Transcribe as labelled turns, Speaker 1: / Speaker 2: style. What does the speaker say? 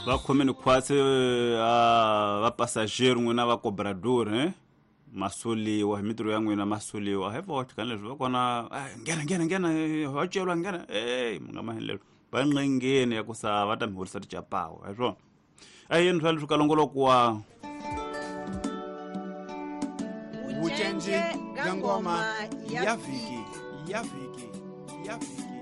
Speaker 1: va khomeni khwatse va passager n'wina va cobrador masoliwa hi mintirho ya n'wina masoliwa hi vona kana leswi va kona nghena wa celwa nghena mi nga mahenlelo va nqengeni ya ku sa va ta mi horisa ticapawo hi swona yeni swa leswi kalongolokuwa
Speaker 2: vucenci bya ngoma ya vhiki